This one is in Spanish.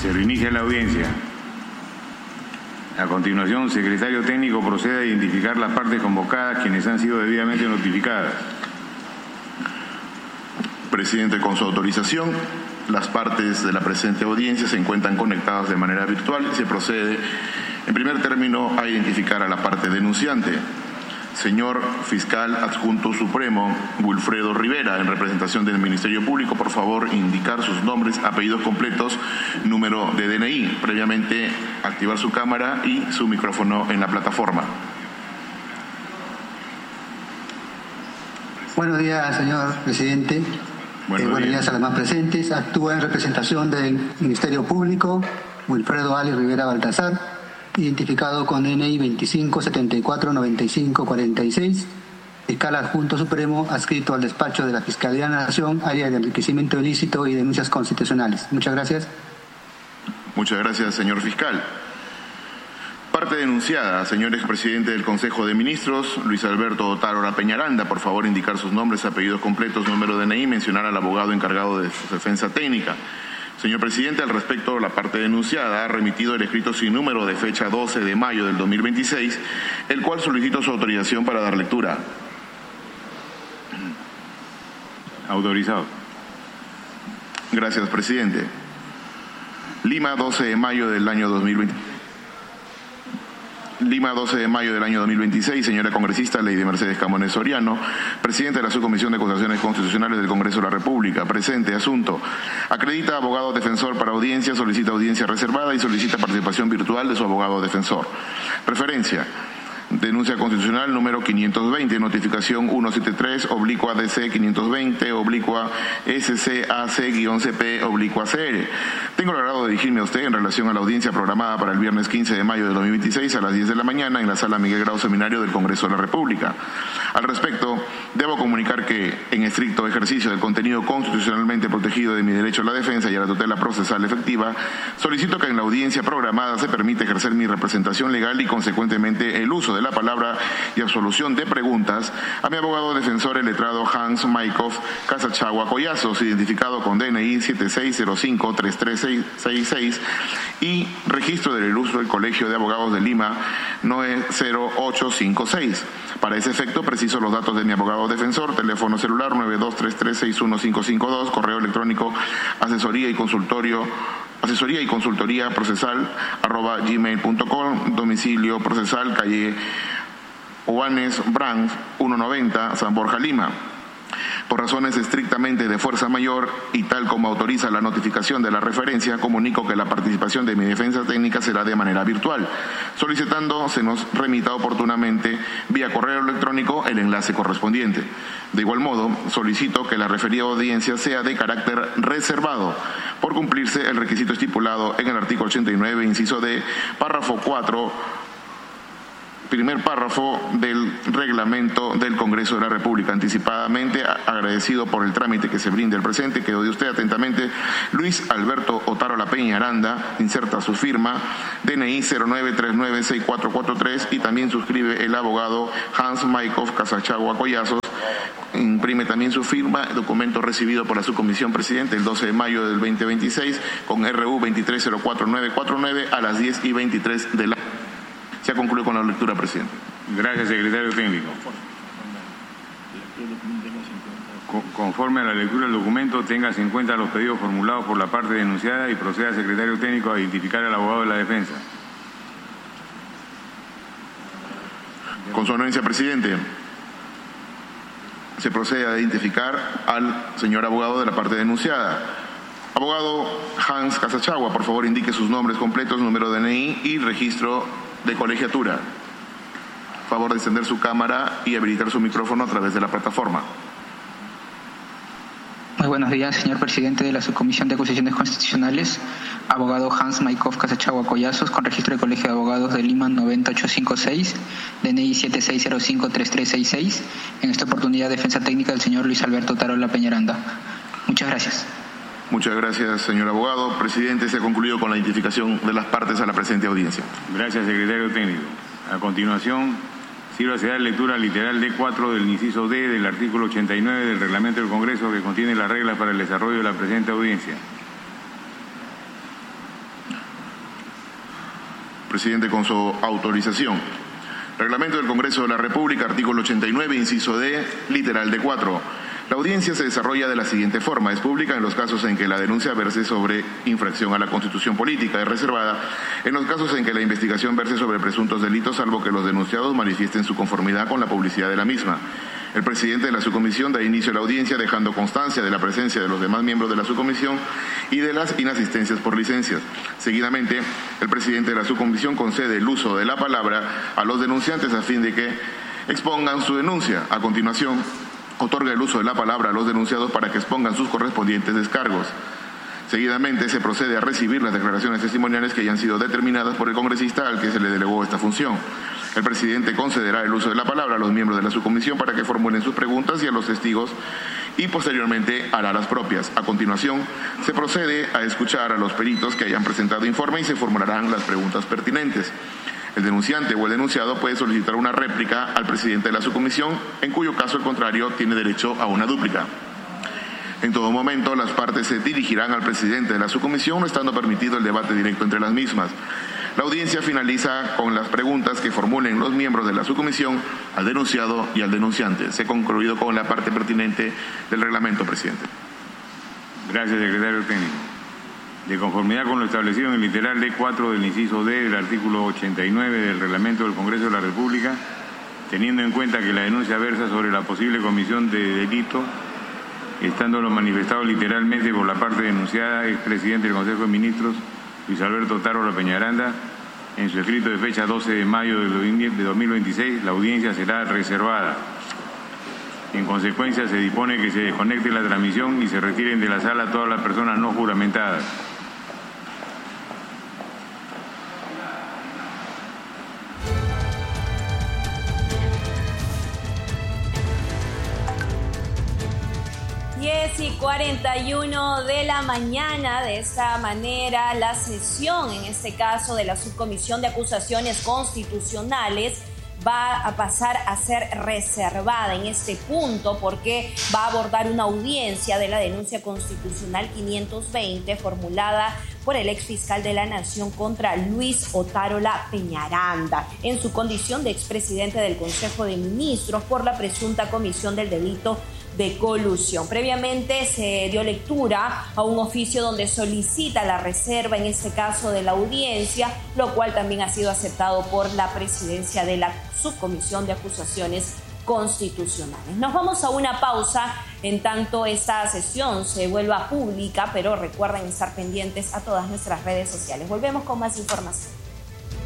Se reinicia la audiencia. A continuación, secretario técnico procede a identificar las partes convocadas, quienes han sido debidamente notificadas. Presidente, con su autorización, las partes de la presente audiencia se encuentran conectadas de manera virtual y se procede, en primer término, a identificar a la parte denunciante. Señor Fiscal Adjunto Supremo Wilfredo Rivera, en representación del Ministerio Público, por favor, indicar sus nombres, apellidos completos, número de DNI. Previamente, activar su cámara y su micrófono en la plataforma. Buenos días, señor presidente. Buenos días a los más presentes. Actúa en representación del Ministerio Público Wilfredo Ali Rivera Baltasar, identificado con DNI 25749546, fiscal adjunto supremo adscrito al despacho de la Fiscalía de la Nación, área de enriquecimiento ilícito y denuncias constitucionales. Muchas gracias. Muchas gracias, señor fiscal. Parte denunciada, señor expresidente del Consejo de Ministros, Luis Alberto Otárola Peñaranda, por favor indicar sus nombres, apellidos completos, número de DNI, mencionar al abogado encargado de su defensa técnica. Señor presidente, al respecto, la parte denunciada ha remitido el escrito sin número de fecha 12 de mayo del 2026, el cual solicito su autorización para dar lectura. Autorizado. Gracias, presidente. Lima, 12 de mayo del año 2020. Lima, 12 de mayo del año 2026, señora congresista Lady Mercedes Camones Soriano, presidenta de la Subcomisión de Acusaciones Constitucionales del Congreso de la República. Presente, asunto. Acredita abogado defensor para audiencia, solicita audiencia reservada y solicita participación virtual de su abogado defensor. Referencia. Denuncia constitucional número 520, notificación 173/DC-DC-SCAC-CP/CR. Tengo el agrado de dirigirme a usted en relación a la audiencia programada para el viernes 15 de mayo de 2026 a las 10 de la mañana en la sala Miguel Grau Seminario del Congreso de la República. Al respecto, debo comunicar que, en estricto ejercicio del contenido constitucionalmente protegido de mi derecho a la defensa y a la tutela procesal efectiva, solicito que en la audiencia programada se permita ejercer mi representación legal y, consecuentemente, el uso de la palabra y absolución de preguntas a mi abogado defensor, el letrado Hans Maikov Casachagua Collazos, identificado con DNI 76053366 y registro del ilustre del Colegio de Abogados de Lima 90856. Para ese efecto, preciso los datos de mi abogado defensor: teléfono celular 9233615552, correo electrónico asesoría y consultoría procesal @gmail.com, domicilio procesal calle Juanes Brandt 190, San Borja, Lima. Por razones estrictamente de fuerza mayor y tal como autoriza la notificación de la referencia, comunico que la participación de mi defensa técnica será de manera virtual, solicitando se nos remita oportunamente vía correo electrónico el enlace correspondiente. De igual modo, solicito que la referida audiencia sea de carácter reservado, por cumplirse el requisito estipulado en el artículo 89, inciso D, párrafo 4, primer párrafo del reglamento del Congreso de la República. Anticipadamente agradecido por el trámite que se brinde el presente, quedo de usted atentamente Luis Alberto Otárola Peñaranda, inserta su firma, DNI 09396443, y también suscribe el abogado Hans Maikov Casachagua Collazos. Imprime también su firma, documento recibido por la Subcomisión Presidente el 12 de mayo del 2026 con RU 2304949 a las 10:23 de la... Se concluye con la lectura, presidente. Gracias, secretario técnico. Conforme a la lectura del documento, tengas en cuenta los pedidos formulados por la parte denunciada y proceda, secretario técnico, a identificar al abogado de la defensa. Con su anuencia, presidente, se procede a identificar al señor abogado de la parte denunciada. Abogado Hans Casachagua, por favor indique sus nombres completos, número de DNI y registro de colegiatura. Favor de encender su cámara y habilitar su micrófono a través de la plataforma. Muy buenos días, señor presidente de la Subcomisión de Acusaciones Constitucionales, abogado Hans Maikov Casachagua Collazos, con registro de Colegio de Abogados de Lima 90856, DNI 76053366. En esta oportunidad, defensa técnica del señor Luis Alberto Otárola Peñaranda. Muchas gracias. Muchas gracias, señor abogado. Presidente, se ha concluido con la identificación de las partes a la presente audiencia. Gracias, secretario técnico. A continuación, sirva a dar lectura literal D4 del inciso D del artículo 89 del reglamento del Congreso, que contiene las reglas para el desarrollo de la presente audiencia. Presidente, con su autorización. Reglamento del Congreso de la República, artículo 89, inciso D, literal D 4. La audiencia se desarrolla de la siguiente forma. Es pública en los casos en que la denuncia verse sobre infracción a la Constitución política. Es reservada en los casos en que la investigación verse sobre presuntos delitos, salvo que los denunciados manifiesten su conformidad con la publicidad de la misma. El presidente de la subcomisión da inicio a la audiencia dejando constancia de la presencia de los demás miembros de la subcomisión y de las inasistencias por licencias. Seguidamente, el presidente de la subcomisión concede el uso de la palabra a los denunciantes a fin de que expongan su denuncia. A continuación, otorga el uso de la palabra a los denunciados para que expongan sus correspondientes descargos. Seguidamente, se procede a recibir las declaraciones testimoniales que hayan sido determinadas por el congresista al que se le delegó esta función. El presidente concederá el uso de la palabra a los miembros de la subcomisión para que formulen sus preguntas y a los testigos y posteriormente hará las propias. A continuación, se procede a escuchar a los peritos que hayan presentado informe y se formularán las preguntas pertinentes. El denunciante o el denunciado puede solicitar una réplica al presidente de la subcomisión, en cuyo caso el contrario tiene derecho a una dúplica. En todo momento, las partes se dirigirán al presidente de la subcomisión, no estando permitido el debate directo entre las mismas. La audiencia finaliza con las preguntas que formulen los miembros de la subcomisión al denunciado y al denunciante. Se ha concluido con la parte pertinente del reglamento, presidente. Gracias, secretario técnico. De conformidad con lo establecido en el literal D4 del inciso D del artículo 89 del reglamento del Congreso de la República, teniendo en cuenta que la denuncia versa sobre la posible comisión de delito, estando lo manifestado literalmente por la parte denunciada, expresidente del Consejo de Ministros, Luis Alberto Otárola Peñaranda, en su escrito de fecha 12 de mayo de 2026, la audiencia será reservada. En consecuencia, se dispone que se desconecte la transmisión y se retiren de la sala todas las personas no juramentadas. Y 41 de la mañana. De esta manera, la sesión, en este caso de la Subcomisión de Acusaciones Constitucionales, va a pasar a ser reservada en este punto porque va a abordar una audiencia de la denuncia constitucional 520 formulada por el exfiscal de la Nación contra Luis Otárola Peñaranda en su condición de expresidente del Consejo de Ministros por la presunta comisión del delito de colusión. Previamente se dio lectura a un oficio donde solicita la reserva, en este caso de la audiencia, lo cual también ha sido aceptado por la presidencia de la Subcomisión de Acusaciones Constitucionales. Nos vamos a una pausa en tanto esta sesión se vuelva pública, pero recuerden estar pendientes a todas nuestras redes sociales. Volvemos con más información.